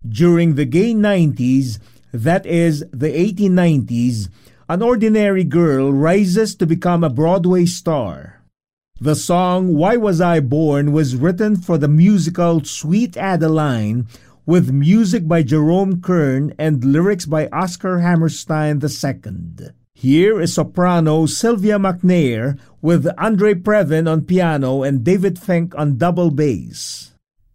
During the gay 90s, that is, the 1890s, an ordinary girl rises to become a Broadway star. The song Why Was I Born was written for the musical Sweet Adeline, with music by Jerome Kern and lyrics by Oscar Hammerstein II. Here is soprano Sylvia McNair with Andre Previn on piano and David Fink on double bass.